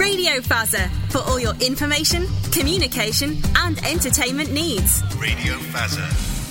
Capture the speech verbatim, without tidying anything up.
Radio Fazza, for all your information, communication and entertainment needs. Radio Fazza.